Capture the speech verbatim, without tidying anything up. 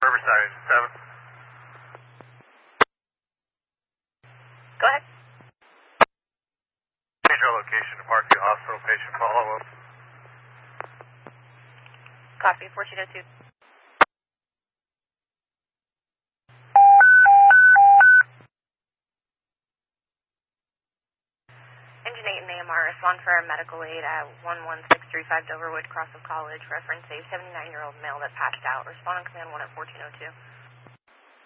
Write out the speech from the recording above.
Riverside, seven. Go ahead. Change our location to Parkview Hospital, patient follow-up. Copy, fourteen oh two. Engine eight and A M R, respond for a medical aid at one one six three five Doverwood, Crossville College, reference a seventy-nine-year-old male that passed out. Respond on command one at fourteen oh two.